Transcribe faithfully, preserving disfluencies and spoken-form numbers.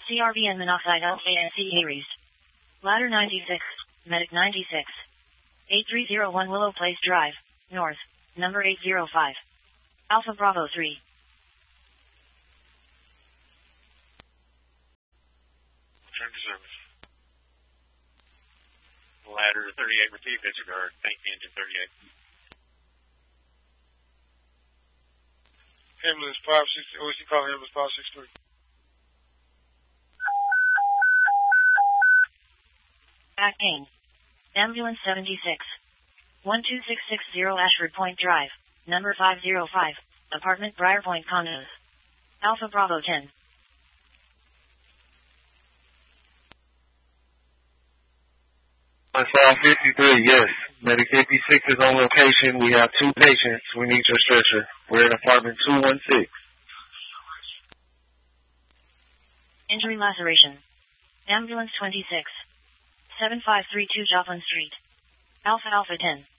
C R B N monoxide alpha and C Aries. Ladder ninety-six, Medic ninety-six. eight three zero one Willow Place Drive, North, number eight zero five. Alpha Bravo three. Return to service. Ladder thirty-eight, repeat, disregard. Thank you, engine thirty-eight. Ambulance five six, O C call ambulance five six three. Back pain. Ambulance seventy-six. one two six six zero Ashford Point Drive, number five zero five, apartment Briarpoint Condos. Alpha Bravo ten. five fifty-three, yes. Medic A P six is on location. We have two patients. We need your stretcher. We're in apartment two one six. Injury laceration. Ambulance twenty-six. seven five three two Joplin Street. Alpha Alpha ten.